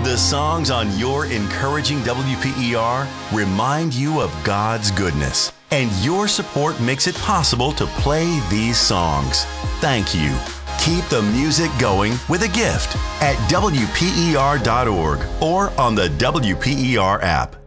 The songs on your encouraging WPER remind you of God's goodness, and your support makes it possible to play these songs. Thank you. Keep the music going with a gift at WPER.org or on the WPER app.